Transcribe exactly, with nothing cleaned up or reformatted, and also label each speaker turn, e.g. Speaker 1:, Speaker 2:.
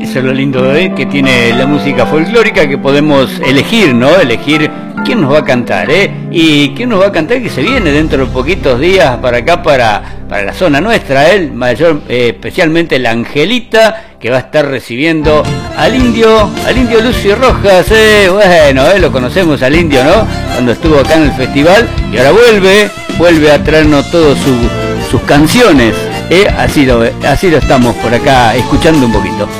Speaker 1: Eso es lo lindo, ¿eh? Que tiene la música folclórica, que podemos elegir, ¿no? Elegir quién nos va a cantar, ¿eh? Y quién nos va a cantar, que se viene dentro de poquitos días para acá, para, para la zona nuestra, ¿eh? Mayor, eh, especialmente la Angelita, que va a estar recibiendo al indio, al indio Lucio Rojas, ¿eh? Bueno, ¿eh? Lo conocemos al indio, ¿no? Cuando estuvo acá en el festival, y ahora vuelve, vuelve a traernos todas su, sus canciones, ¿eh? Así lo, así lo estamos por acá escuchando un poquito.